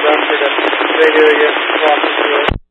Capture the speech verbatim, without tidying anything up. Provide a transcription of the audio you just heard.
down to the radio again, walking through it.